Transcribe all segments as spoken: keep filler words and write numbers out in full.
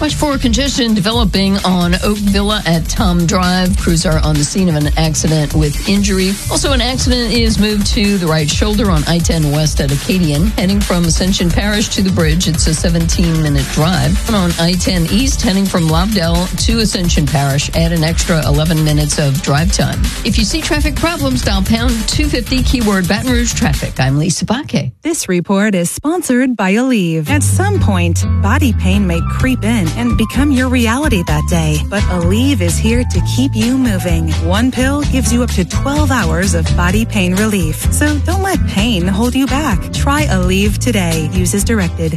Watch for congestion developing on Oak Villa at Tom Drive. Crews are on the scene of an accident with injury. Also, an accident is moved to the right shoulder on I ten West at Acadian. Heading from Ascension Parish to the bridge, it's a seventeen-minute drive. And on I ten East, heading from Lobdell to Ascension Parish, add an extra eleven minutes of drive time. If you see traffic problems, dial pound two fifty, keyword Baton Rouge traffic. I'm Lisa Bakke. This report is sponsored by Aleve. At some point, body pain may creep in and become your reality that day. But Aleve is here to keep you moving. One pill gives you up to twelve hours of body pain relief. So don't let pain hold you back. Try Aleve today. Use as directed.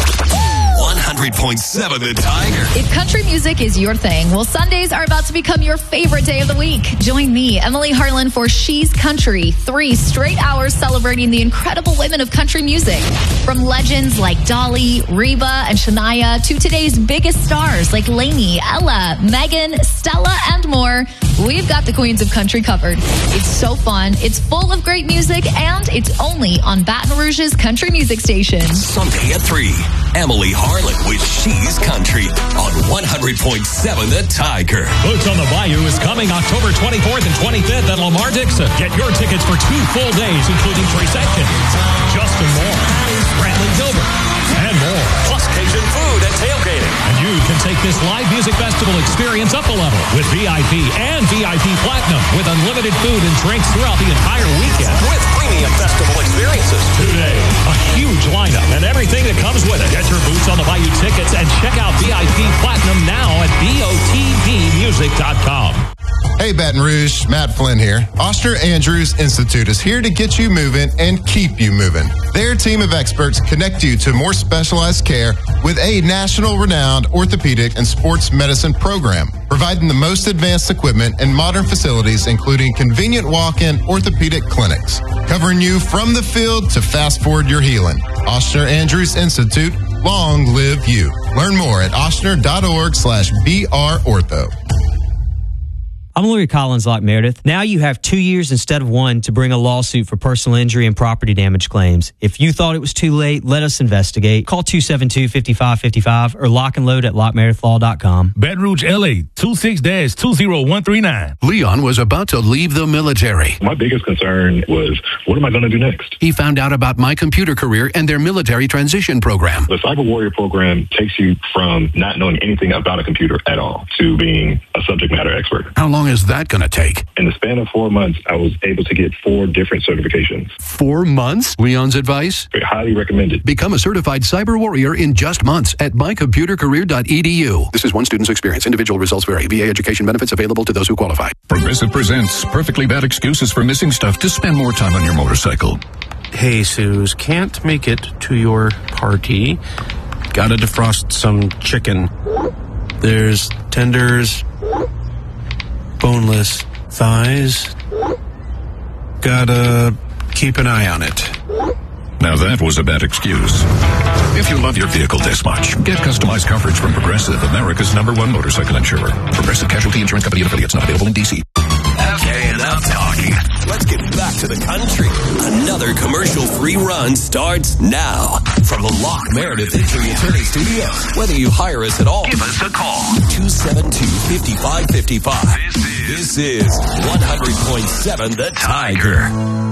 one hundred point seven The Tiger. If country music is your thing, well, Sundays are about to become your favorite day of the week. Join me, Emily Harlan, for She's Country. Three straight hours celebrating the incredible women of country music. From legends like Dolly, Reba, and Shania to today's biggest stars like Lainey, Ella, Megan, Stella, and more, we've got the queens of country covered. It's so fun, it's full of great music, and it's only on Baton Rouge's country music station. Sunday at three, Emily Harlan with She's Country on one hundred point seven The Tiger. Boots on the Bayou is coming October twenty-fourth and twenty-fifth at Lamar Dixon. Get your tickets for two full days, including Trace Atkins, Justin Moore, Brantley Gilbert, and more. Plus Cajun food and tailgating. And you can take this live music festival experience up a level with V I P and V I P Platinum with unlimited food and drinks throughout the entire weekend. With premium festival experiences. Today, a huge lineup and everything that comes with it. Get your Boots on the Bayou tickets and check out V I P Platinum now at B O T B music dot com. Hey, Baton Rouge, Matt Flynn here. Oster Andrews Institute is here to get you moving and keep you moving. Their team of experts connect you to more specialized care with a national renowned orthopedic and sports medicine program, providing the most advanced equipment and modern facilities, including convenient walk-in orthopedic clinics, covering you from the field to fast forward your healing. Oster Andrews Institute, long live you. Learn more at ostner.org slash BR Ortho. I'm Louis Collins, like Meredith. Now you have two years instead of one to bring a lawsuit for personal injury and property damage claims. If you thought it was too late, let us investigate. Call two seven two, five five five five or lock and load at lock meredith law dot com. Baton Rouge, L A, two six two zero one three nine. Leon was about to leave the military. My biggest concern was, what am I going to do next? He found out about My Computer Career and their military transition program. The Cyber Warrior program takes you from not knowing anything about a computer at all to being a subject matter expert. How long is that going to take? In the span of four months, I was able to get four different certifications. Four months? Leon's advice? I highly recommend it. Become a certified cyber warrior in just months at my computer career dot e d u. This is one student's experience. Individual results vary. V A education benefits available to those who qualify. Progressive presents perfectly bad excuses for missing stuff to spend more time on your motorcycle. Hey, Suze, can't make it to your party. Gotta defrost some chicken. There's tenders, boneless thighs. Gotta keep an eye on it. Now that was a bad excuse. If you love your vehicle this much, get customized coverage from Progressive, America's number one motorcycle insurer. Progressive Casualty Insurance Company and affiliates, not available in D C. Okay, enough talking. Let's get back to the country. Another commercial-free run starts now. From the Lock Meredith Injury Attorney Studios. Whether you hire us at all, give us a call. two seven two, five five five five. This is, this is one hundred point seven The Tiger.